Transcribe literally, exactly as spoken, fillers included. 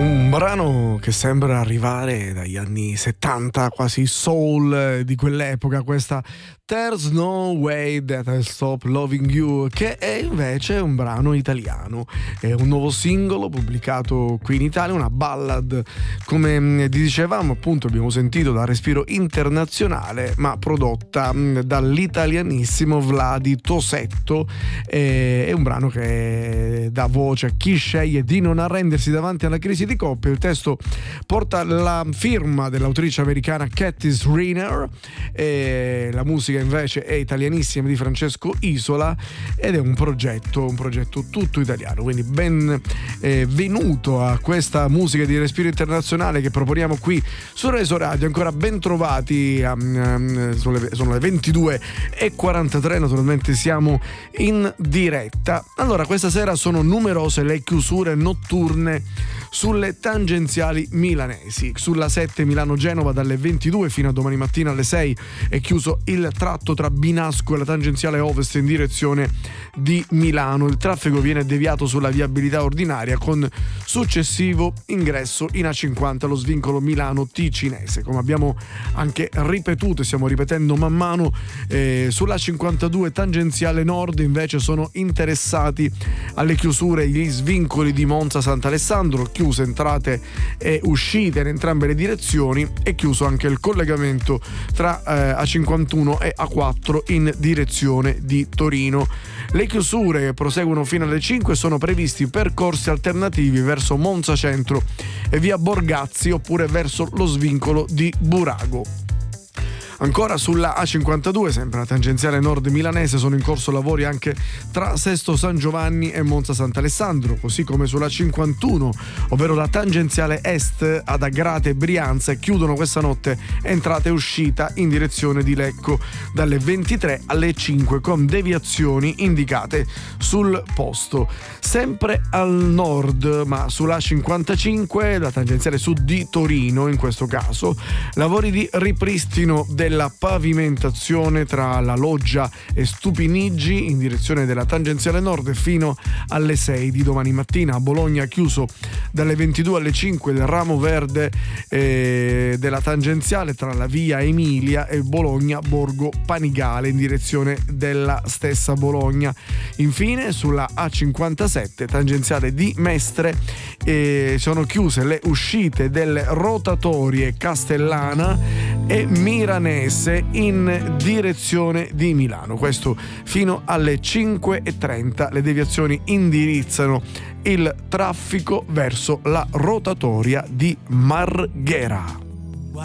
Un brano che sembra arrivare dagli anni settanta, quasi soul di quell'epoca, questa There's No Way That I'll Stop Loving You, che è invece un brano italiano, è un nuovo singolo pubblicato qui in Italia, una ballad, come dicevamo appunto, abbiamo sentito, da respiro internazionale, ma prodotta dall'italianissimo Vladi Tosetto. È un brano che dà voce a chi sceglie di non arrendersi davanti alla crisi di coppia. Il testo porta la firma dell'autrice americana Kattis Riner, e la musica invece è italianissima, di Francesco Isola, ed è un progetto un progetto tutto italiano, quindi ben eh, venuto a questa musica di respiro internazionale che proponiamo qui su Reso Radio. Ancora ben trovati, um, um, sono, le, sono le ventidue e quarantatré, naturalmente siamo in diretta. Allora, questa sera sono numerose le chiusure notturne sulle tangenziali milanesi. Sulla sette Milano-Genova dalle ventidue fino a domani mattina alle sei è chiuso il tratto tra Binasco e la tangenziale ovest in direzione di Milano. Il traffico viene deviato sulla viabilità ordinaria con successivo ingresso in A cinquanta, lo svincolo Milano-Ticinese. Come abbiamo anche ripetuto e stiamo ripetendo man mano, eh, sulla cinquantadue tangenziale nord invece sono interessati alle chiusure gli svincoli di Monza Sant'Alessandro, chiuse entrate e uscite in entrambe le direzioni, e chiuso anche il collegamento tra eh, A cinquantuno e A quattro in direzione di Torino. Le chiusure che proseguono fino alle cinque sono previsti percorsi alternativi verso Monza Centro e via Borgazzi, oppure verso lo svincolo di Burago. Ancora sulla A cinquantadue, sempre la tangenziale nord milanese, sono in corso lavori anche tra Sesto San Giovanni e Monza Sant'Alessandro, così come sulla cinquantuno, ovvero la tangenziale est ad Agrate e Brianza, e chiudono questa notte entrata e uscita in direzione di Lecco dalle ventitré alle cinque, con deviazioni indicate sul posto. Sempre al nord, ma sulla cinquantacinque, la tangenziale sud di Torino, in questo caso lavori di ripristino del della pavimentazione tra la Loggia e Stupinigi in direzione della tangenziale nord fino alle sei di domani mattina. A Bologna chiuso dalle ventidue alle cinque il ramo verde eh, della tangenziale tra la via Emilia e Bologna Borgo Panigale in direzione della stessa Bologna. Infine sulla A cinquantasette tangenziale di Mestre eh, sono chiuse le uscite delle rotatorie Castellana e Miranese in direzione di Milano, questo fino alle cinque e trenta. Le deviazioni indirizzano il traffico verso la rotatoria di Marghera.